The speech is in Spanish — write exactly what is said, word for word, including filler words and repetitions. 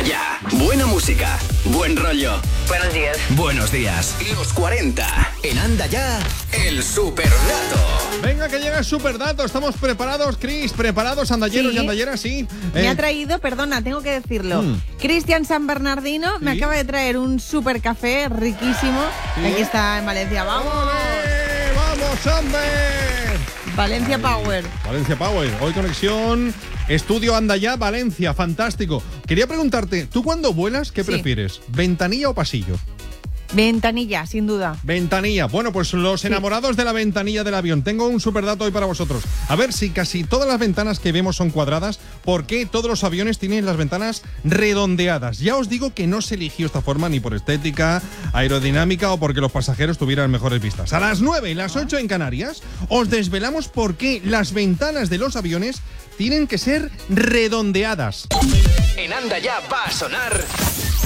Ya. Buena música, buen rollo. Buenos días. Buenos días. Los cuarenta. En Anda Ya, el superdato. Venga, que llega el superdato. Estamos preparados, Chris. ¿Preparados, andalleros Sí. y andalleras? Sí. Me Eh, ha traído, perdona, tengo que decirlo. Mm. Cristian San Bernardino me Sí. acaba de traer un super café riquísimo. Sí. Aquí está en Valencia. ¡Vamos! ¡Ole! ¡Vamos, hombre! Valencia Power. Valencia Power. Hoy conexión Estudio Anda Ya, Valencia. Fantástico. Quería preguntarte, ¿tú cuando vuelas qué Sí. prefieres? ¿Ventanilla o pasillo? Ventanilla, sin duda. Ventanilla. Bueno, pues los enamorados de la ventanilla del avión. Tengo un superdato hoy para vosotros. A ver, si casi todas las ventanas que vemos son cuadradas, ¿por qué todos los aviones tienen las ventanas redondeadas? Ya os digo que no se eligió esta forma ni por estética, aerodinámica o porque los pasajeros tuvieran mejores vistas. A las nueve y las ocho en Canarias os desvelamos por qué las ventanas de los aviones tienen que ser redondeadas. En Anda Ya va a sonar